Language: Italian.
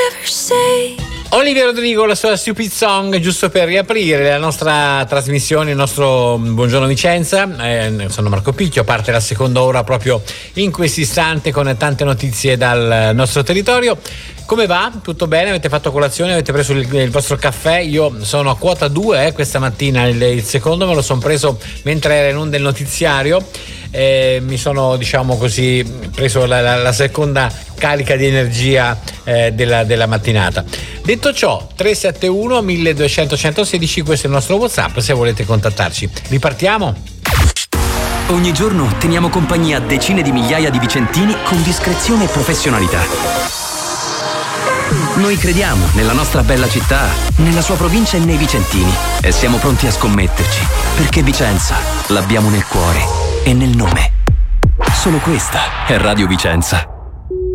Olivia Rodrigo, la sua Stupid Song, giusto per riaprire la nostra trasmissione, il nostro Buongiorno Vicenza. Sono Marco Picchio, parte la seconda ora proprio in questo istante con tante notizie dal nostro territorio. Come va? Tutto bene? Avete fatto colazione? Avete preso il vostro caffè? Io sono a quota 2 questa mattina, il secondo me lo sono preso mentre era in onda il notiziario. Mi sono, diciamo così, preso la seconda carica di energia della mattinata. Detto ciò, 371 1200 116, questo è il nostro WhatsApp se volete contattarci. Ripartiamo? Ogni giorno teniamo compagnia a decine di migliaia di vicentini con discrezione e professionalità. Noi crediamo nella nostra bella città, nella sua provincia e nei vicentini e siamo pronti a scommetterci, perché Vicenza l'abbiamo nel cuore e nel nome. Solo questa è Radio Vicenza.